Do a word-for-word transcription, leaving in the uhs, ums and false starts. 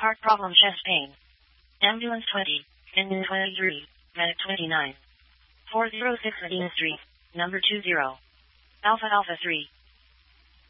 Heart problem, chest pain. Ambulance twenty, engine twenty-three, medic twenty-nine. four oh six Medina Street, number two zero. Alpha Alpha three.